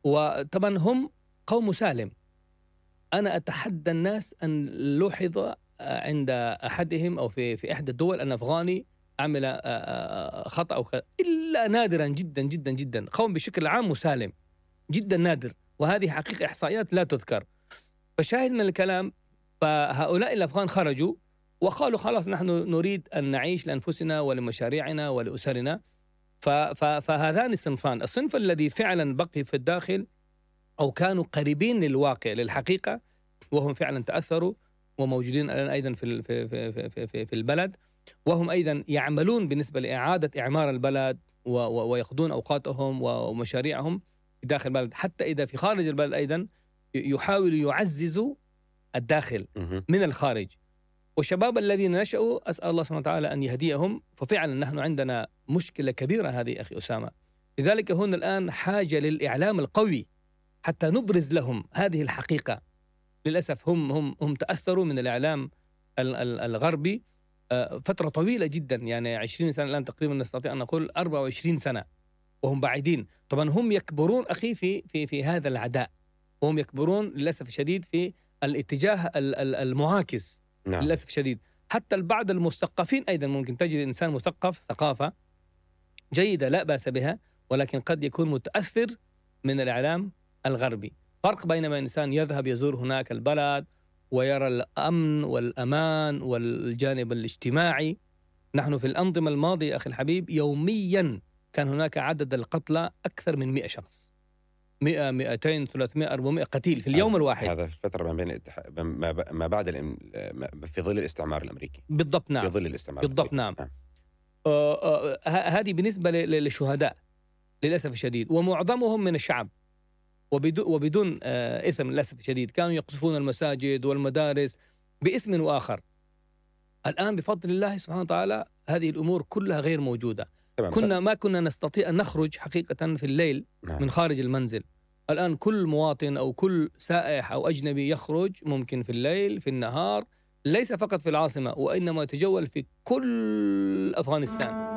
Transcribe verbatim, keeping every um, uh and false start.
وطبعا هم قوم مسالم. أنا أتحدى الناس أن لوحظ عند أحدهم أو في في إحدى الدول أن أفغاني عمل خطأ أو خطأ، إلا نادرا جدا جدا جدا. قوم بشكل عام مسالم جدا نادر، وهذه حقيقة إحصائيات لا تذكر. فشاهد من الكلام، فهؤلاء الأفغان خرجوا وقالوا خلاص نحن نريد أن نعيش لأنفسنا ولمشاريعنا ولأسرنا. فهذان الصنفان، الصنف الذي فعلا بقي في الداخل أو كانوا قريبين للواقع للحقيقة وهم فعلا تأثروا وموجودين الآن أيضا في في في في في البلد، وهم أيضا يعملون بالنسبة لإعادة إعمار البلد ويقضون أوقاتهم ومشاريعهم في داخل البلد، حتى إذا في خارج البلد أيضا يحاولوا يعززوا الداخل من الخارج. والشباب الذين نشأوا أسأل الله سبحانه وتعالى أن يهديهم. ففعلا نحن عندنا مشكلة كبيرة هذه أخي أسامة، لذلك هنا الآن حاجة للإعلام القوي حتى نبرز لهم هذه الحقيقة. للأسف هم هم هم تأثروا من الإعلام الغربي فترة طويلة جدا، يعني عشرين سنة الآن تقريبا، نستطيع أن نقول أربعة وعشرين سنة وهم بعيدين. طبعا هم يكبرون أخي في في في هذا العداء، وهم يكبرون للأسف الشديد في الاتجاه المعاكس. نعم. للأسف الشديد حتى البعض المثقفين أيضا، ممكن تجد إنسان مثقف ثقافة جيدة لا بأس بها، ولكن قد يكون متأثر من الإعلام الغربي. فرق بينما إنسان يذهب يزور هناك البلد ويرى الأمن والأمان والجانب الاجتماعي. نحن في الأنظمة الماضية أخي الحبيب يوميا كان هناك عدد القتلى أكثر من مئة شخص، مئة مئتين ثلاثمائة أربعمائة قتيل في اليوم الواحد. هذا في الفترة ما بين ما بعد الام... في ظل الاستعمار الأمريكي. بالضبط نعم. في ظل الاستعمار بالضبط الأمريكي. نعم. آه آه هذه بالنسبة للشهداء للأسف الشديد، ومعظمهم من الشعب وبدون وبدون آه إثم للأسف الشديد. كانوا يقصفون المساجد والمدارس باسم وآخر. الآن بفضل الله سبحانه وتعالى هذه الأمور كلها غير موجودة. كنا ما كنا نستطيع أن نخرج حقيقة في الليل نعم. من خارج المنزل. الآن كل مواطن أو كل سائح أو أجنبي يخرج ممكن في الليل في النهار، ليس فقط في العاصمة وإنما يتجول في كل أفغانستان.